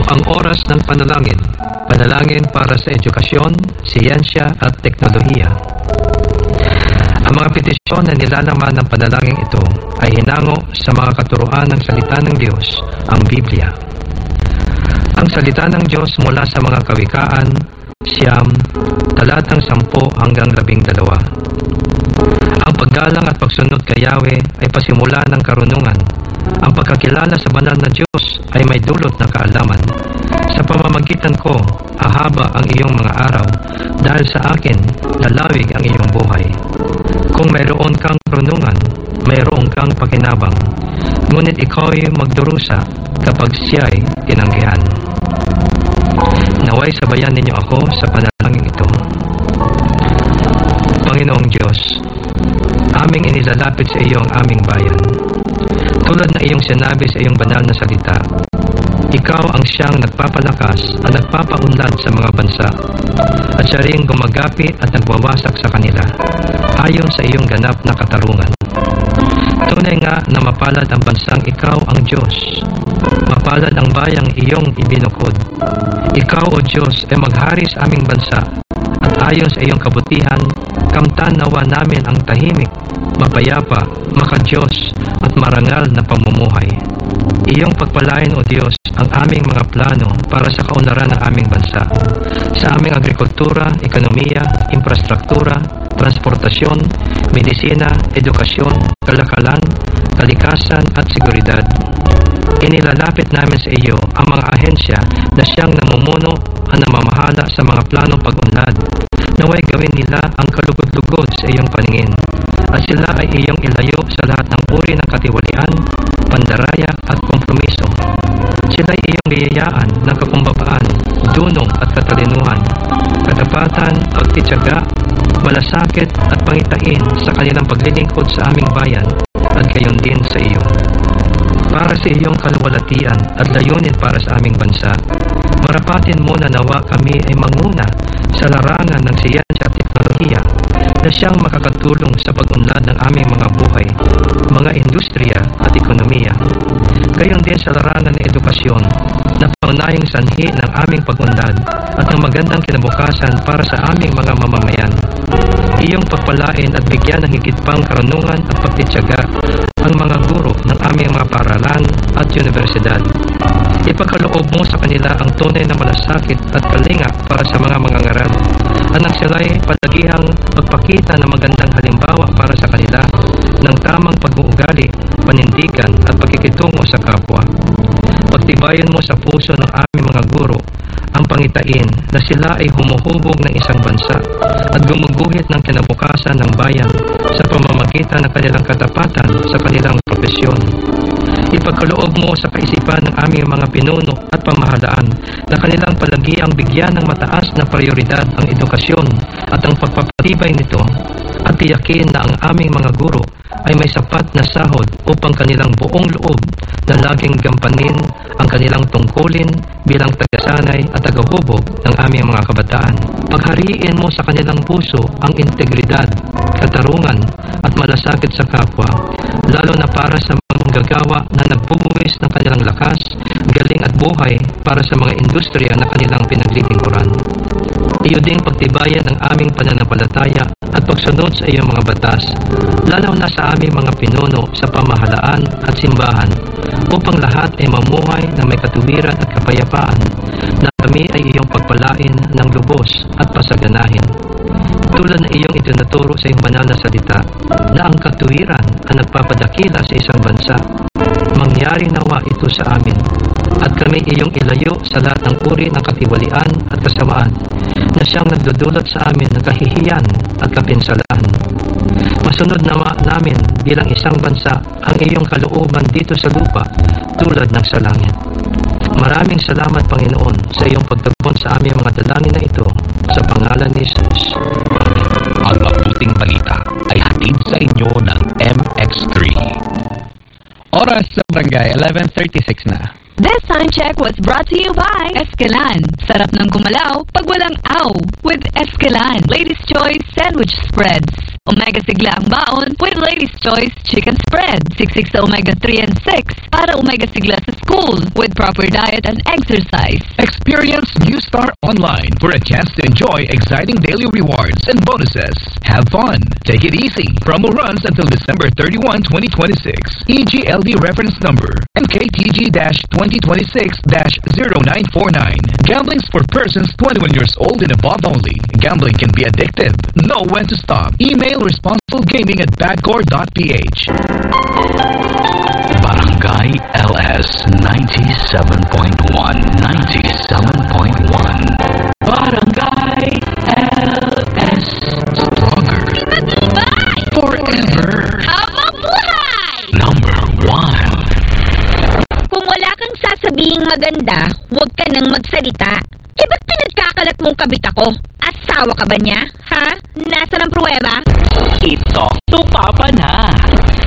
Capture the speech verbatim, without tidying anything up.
ang oras ng panalangin, panalangin para sa edukasyon, siyensya at teknolohiya. Ang mga petisyon na nilalaman ng panalangin ito ay hinango sa mga katuruan ng salita ng Diyos, ang Biblia. Ang salita ng Diyos mula sa mga kawikaan, siyam, talatang sampo hanggang labing dalawa. Ang paggalang at pagsunod kay Yahweh ay pasimula ng karunungan. Ang pagkakilala sa banal na Diyos ay may dulot ng kaalaman. Sa pamamagitan ko, ahaba ang iyong mga araw, dahil sa akin, lalawig ang iyong buhay. Kung mayroon kang karunungan, mayroon kang pakinabang, ngunit ikaw'y magdurusa kapag siya'y tinanggihan. Naway sabayan ninyo ako sa panalangin ito. Panginoong Diyos, aming inilalapit sa iyo ang aming bayan. Tulad na iyong sinabi sa iyong banal na salita, ikaw ang siyang nagpapalakas at nagpapaunlad sa mga bansa, at siya ring gumagapi at nagwawasak sa kanila, ayon sa iyong ganap na katarungan. Tunay nga na mapalad ang bansang ikaw ang Diyos. Mapalad ang bayang iyong ibinukod. Ikaw, O Diyos, ay maghari sa aming bansa, at ayon sa iyong kabutihan, kamtan nawa namin ang tahimik, mapayapa, makadiyos, at marangal na pamumuhay. Iyong pagpalain, O Diyos, ang aming mga plano para sa kaunlaran ng aming bansa, sa aming agrikultura, ekonomiya, infrastruktura, transportasyon, medisina, edukasyon, kalakalan, kalikasan at seguridad. Inilalapit namin sa iyo ang mga ahensya na siyang namumuno at namamahala sa mga planong pag-unlad. Naway gawin nila ang kalugod-lugod sa iyong paningin, at sila ay iyong ilayo sa lahat ng uri ng katiwalian, pandaraya at kompromiso. Sila ay iyong biyayaan ng kakumbabaan, dunong at katalinuhan, katapatan, pagtityaga, malasakit at pangitain sa kanilang paglilingkod sa aming bayan at gayon din sa iyo. Para sa iyong kaluwalhatian at layunin para sa aming bansa, marapatin mo na nawa kami ay manguna sa larangan ng siyensya at teknolohiya na siyang makakatulong sa pag-unlad ng aming mga buhay, mga industriya at ekonomiya. Gayon din sa larangan ng edukasyon na pangunahing sanhi ng aming pag-unlad at ng magandang kinabukasan para sa aming mga mamamayan. Iyong pagpalain at bigyan ng higit pang karunungan at pagtityaga ang mga guro ng aming mga paaralan at universidad. Ipagkaloob mo sa kanila ang tunay na malasakit at kalinga para sa mga mangangaral, at nang sila'y palagihang magpakita ng magandang halimbawa para sa kanila ng tamang pag-uugali, panindigan at pagkikitungo sa kapwa. Pagtibayan mo sa puso ng aming mga guro ang pangitain na sila ay humuhubog ng isang bansa at gumuguhit ng kinabukasan ng bayan sa pamamagitan ng kanilang katapatan sa kanilang profesyon. Ipagkaloob mo sa kaisipan ng aming mga pinuno at pamahalaan na kanilang palagiang bigyan ng mataas na prioridad ang edukasyon at ang pagpapatibay nito, at tiyakin na ang aming mga guro ay may sapat na sahod upang kanilang buong loob na laging gampanin ang kanilang tungkulin bilang tagasanay at tagahubog ng aming mga kabataan. Paghariin mo sa kanilang puso ang integridad, katarungan at malasakit sa kapwa, lalo na para sa mga manggagawa na nagbubuwis ng kanilang lakas, galing at buhay para sa mga industriya na kanilang pinaglilingkuran. Iyo ding pagtibayan ang aming pananampalataya at pagsunod sa iyong mga batas, lalo na sa aming mga pinuno sa pamahalaan at simbahan, upang lahat ay mamuhay na may katuwiran at kapayapaan, na kami ay iyong pagpalain ng lubos at pasaganahin. Tulad na iyong itinuturo sa iyong banal na salita, na ang katuwiran ang nagpapadakila sa isang bansa, mangyari nawa ito sa amin, at kami iyong ilayo sa lahat ng uri ng katiwalian at kasamaan, na siyang nagdudulot sa amin ng kahihiyan at kapinsalaan. Masunod nawa namin bilang isang bansa ang iyong kalooban dito sa lupa, tulad ng sa langit. Maraming salamat, Panginoon, sa iyong pagtugon sa aming mga dalangin na ito, sa pangalan ni Jesus. Amen. Ang mabuting balita ay hatid sa inyo ng M X three. Oras sa barangay, eleven thirty-six na. This time check was brought to you by Escalan. Sarap ng gumalaw pag walang aw with Escalan. Ladies' Choice Sandwich Spreads. Omega Sigla ang baon with Ladies' Choice Chicken Spread. Siksik sa Omega three and six para Omega Sigla sa school with proper diet and exercise. Experience New Star Online for a chance to enjoy exciting daily rewards and bonuses. Have fun. Take it easy. Promo runs until December thirty-first, twenty twenty-six. E G L D reference number M K T G twenty twenty-six dash zero nine four nine. Gambling's for persons twenty-one years old and above only. Gambling can be addictive. Know when to stop. Email responsible gaming at badcore dot p h. Barangay L S ninety-seven point one. ninety-seven point one. Barangay L S. Stronger. Forever. Habang buhay! Number one. Kung wala kang sasabihing maganda, huwag ka nang magsalita. Eh, ba't pinagkakalat mong kabit ako? Asawa ka ba niya? Ha? Nasaan ang pruweba? Ito, to papa na.